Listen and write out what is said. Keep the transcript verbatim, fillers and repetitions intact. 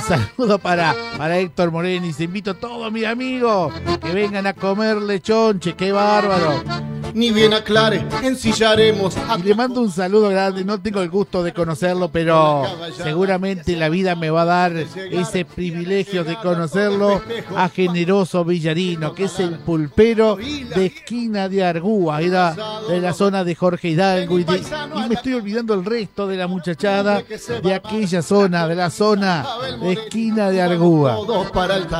saludo para, para Héctor Moreni. Se invito a todos mis amigos que vengan a comer lechonche. ¡Qué bárbaro! Ni bien aclare, ensillaremos. A... Y le mando un saludo grande. No tengo el gusto de conocerlo, pero seguramente la vida me va a dar ese privilegio de conocerlo, a Generoso Villarino, que es el pulpero de esquina de Argua, era de la zona de Jorge Hidalgo. Y, de, y me estoy olvidando el resto de la muchachada de aquella zona, de la zona de esquina de Argua.